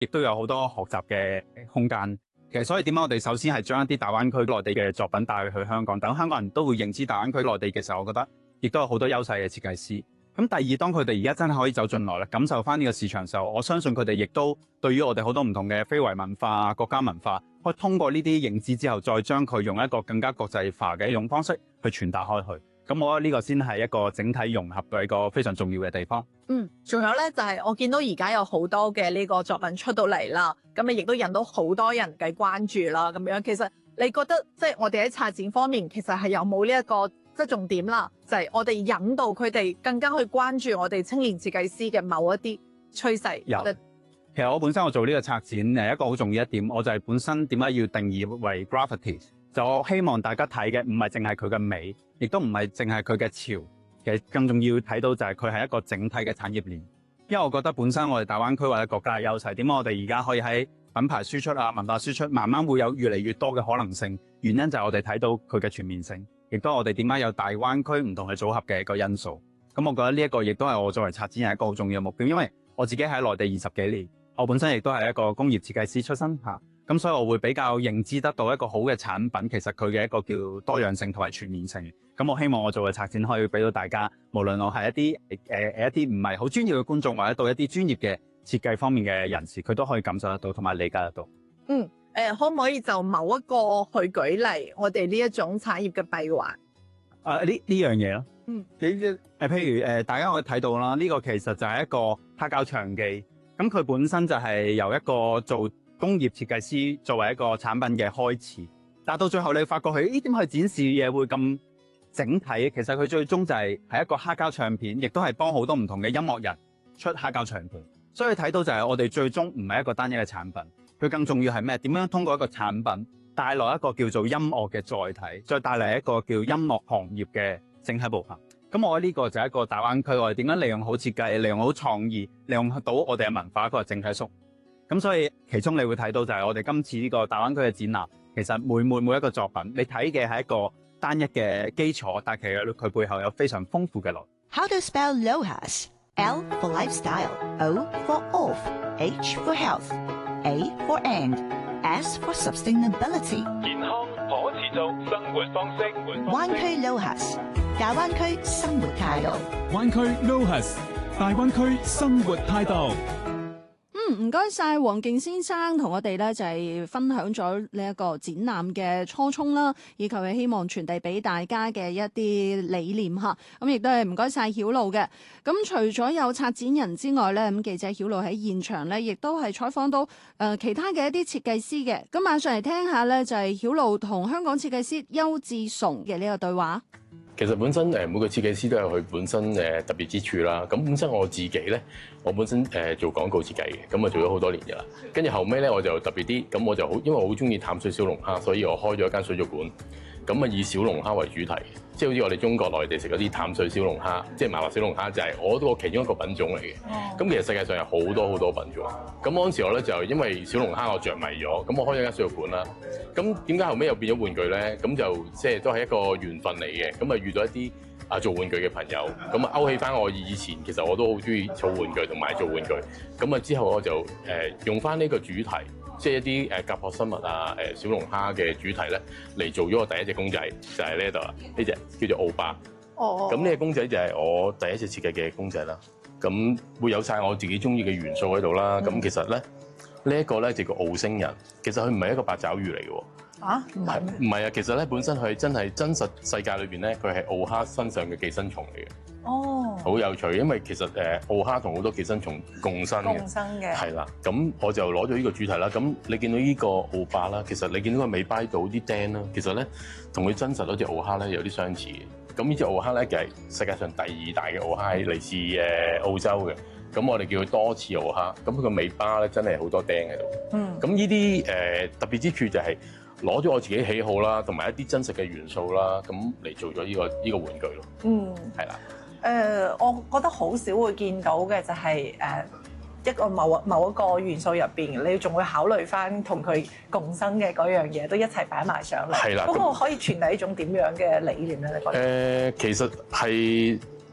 亦都有好多學習嘅空間。其實所以點解我哋首先係將一啲大灣區內地嘅作品帶去香港，等香港人都會認知大灣區內地嘅時候，我覺得亦都有好多優勢嘅設計師。咁第二，當佢哋而家真係可以走進來啦，感受翻呢個市場嘅時候，我相信佢哋亦都對於我哋好多唔同嘅非遺文化、國家文化，可以通過呢啲認知之後，再將佢用一個更加國際化嘅一種方式去傳達開去。咁我覺得呢個先係一個整體融合嘅一個非常重要嘅地方。 仲有咧就係我見到而家有好多嘅呢個作品出到嚟啦，咁你亦都引到好多人嘅關注啦。咁樣其實你覺得即係我哋喺策展方面，其實係有冇呢一個即係重點啦？就係我哋引導佢哋更加去關注我哋青年設計師嘅某一啲趨勢。 有，其實我本身我做呢個策展一個好重要一點，我就係本身點解要定義為 graffiti， 就我希望大家睇嘅唔係淨係佢嘅美，亦都唔係淨係佢嘅潮，其實更重要睇到就係佢係一個整體嘅產業鏈。因為我覺得本身我哋大灣區或者國家嘅優勢，點解我哋而家可以喺品牌輸出啊、文化輸出，慢慢會有越嚟越多嘅可能性。原因就係我哋睇到佢嘅全面性，亦都係我哋點解有大灣區唔同嘅組合嘅一個因素。咁我覺得呢一個亦都係我作為策展人一個好重要嘅目標，因為我自己喺內地20幾年，我本身亦都係一個工業設計師出身嚇，咁所以我會比較認知得到一個好嘅產品，其實佢嘅一個叫多樣性同埋全面性。咁我希望我做嘅策展可以俾到大家，無論我係一啲唔係好專業嘅觀眾，或者到一啲專業嘅設計方面嘅人士，佢都可以感受得到同埋理解得到。 可唔可以就某一個去舉例我哋呢一種產業嘅閉環？ 呢樣嘢咯。譬如大家可以睇到啦，呢個其實就係一個黑膠唱機。咁佢本身就係由一個做工業設計師作為一個產品嘅開始，但到最後你發覺佢點去展示嘢會咁整體？其實佢最終就係一個黑膠唱片，亦都係幫好多唔同嘅音樂人出黑膠唱片。所以睇到就係我哋最終唔係一個單一嘅產品，佢更重要係咩？點樣通過一個產品帶來一個叫做音樂嘅載體，再帶嚟一個叫音樂行業嘅整體部分。咁我覺得呢個就係一個大灣區，我哋點樣利用好設計、利用好創意、利用到我哋嘅文化一個整體縮。咁所以其中你會睇到就係我哋今次呢個大灣區嘅展覽，其實每一個作品，你睇嘅係一個單一嘅基礎，但其實佢背後有非常豐富嘅內容。 How to spell LOHAS? L for lifestyle, O for off, H for health, A for and, S for sustainability. 健康可持續生活方式。 灣區 LOHAS 大灣區生活態度。 灣區 LOHAS 大灣區生活態度。 唔該晒黃敬先生同我哋咧就係分享咗呢一個展覽嘅初衷啦，以及係希望傳遞俾大家嘅一啲理念吓。咁亦都係唔該晒曉露嘅。咁除咗有策展人之外咧，咁記者曉露喺現場咧，亦都係採訪到其他嘅一啲設計師嘅。咁馬上嚟聽下咧，就係曉露同香港設計師邱志崇嘅呢個對話。 其實本身每個設計師都有佢本身特別之處啦。咁本身我自己咧，我本身做廣告設計嘅，咁啊做咗好多年嘅啦。跟住後尾咧，我就特別啲，咁我就好，因為我好中意淡水小龍蝦，所以我開咗一間水族館。咁啊以小龍蝦為主題，即係好似我哋中國內地食嗰啲淡水小龍蝦，即係麻辣小龍蝦，就係我個其中一個品種嚟嘅。咁其實世界上有好多好多品種。咁嗰陣時我咧就因為小龍蝦我着迷咗，咁我開咗間水族館啦。咁點解後尾又變咗玩具咧？咁就即係都係一個緣分嚟嘅。咁啊遇到一啲做玩具嘅朋友，咁啊勾起翻我以前其實我都好中意儲玩具同埋做玩具。咁啊之後我就用翻呢個主題。即係一啲甲殼生物啊、小龍蝦嘅主題咧，嚟做咗我第一隻公仔，就係呢度啦。呢隻叫做奧巴。咁呢隻公仔就係我第一隻設計嘅公仔啦。咁會有晒我自己中意嘅元素喺度啦。咁其實咧，呢一個咧就叫澳星人。其實佢唔係一個八爪魚嚟嘅喎。唔係啊，其實咧本身佢真係真實世界裏邊咧，佢係奧蝦身上嘅寄生蟲嚟嘅。好有趣，因為其實奧蝦同好多寄生蟲共生嘅，係啦。咁我就攞咗呢個主題啦。咁你見到呢個奧巴啦，其實你見到個尾巴度啲釘啦，其實咧同佢真實嗰隻奧蝦咧有啲相似嘅。咁呢隻奧蝦咧就係世界上第2大嘅奧蝦，嚟自澳洲嘅。咁我哋叫佢多刺奧蝦。咁佢個尾巴咧真係好多釘喺度。咁呢啲特別之處就係攞咗我自己喜好啦，同埋一啲真實嘅元素啦，咁嚟做咗呢個玩具咯。係啦。 我覺得好少會見到嘅就係一個某一個元素入邊，你仲會考慮翻同佢共生嘅嗰樣嘢，都一齊擺埋上嚟。係啦。嗰個可以傳遞一種點樣嘅理念咧？你覺得？ 其實係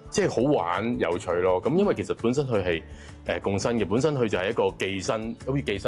即係好玩有趣咯。咁因為其實本身佢係共生嘅，本身佢就係一個寄生，好似寄生。